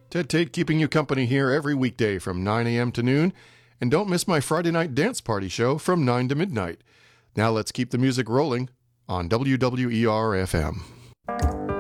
Ted Tate keeping you company here every weekday from 9 a.m. to noon. And don't miss my Friday night dance party show from 9 to midnight. Now let's keep the music rolling on WWER-FM.